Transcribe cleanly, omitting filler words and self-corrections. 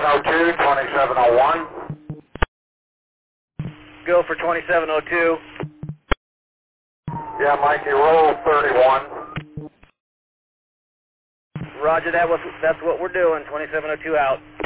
2702, 2701. Go for 2702. Yeah, Mikey, roll 31. Roger that. That's what we're doing. 2702 out.